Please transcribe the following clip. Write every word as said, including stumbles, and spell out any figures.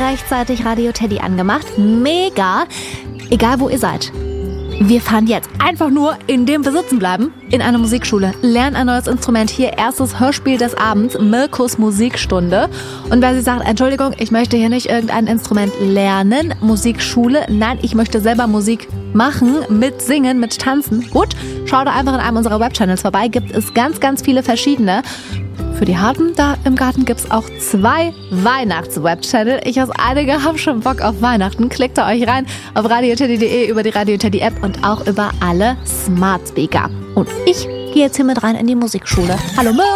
rechtzeitig Radio Teddy angemacht. Mega. Egal, wo ihr seid. Wir fahren jetzt einfach nur, indem wir sitzen bleiben, in eine Musikschule. Lernen ein neues Instrument. Hier erstes Hörspiel des Abends, Mirkus Musikstunde. Und wer sich sagt, Entschuldigung, ich möchte hier nicht irgendein Instrument lernen, Musikschule. Nein, ich möchte selber Musik machen, mit Singen, mit Tanzen. Gut, schau da einfach in einem unserer Webchannels vorbei. Gibt es ganz, ganz viele verschiedene. Für die Harten da im Garten gibt's auch zwei Weihnachts-Webchannel. Ich weiß, einige haben schon Bock auf Weihnachten. Klickt da euch rein auf radioteddy punkt de, über die Radio Teddy App und auch über alle Smart Speaker. Und ich gehe jetzt hier mit rein in die Musikschule. Hallo Mirk!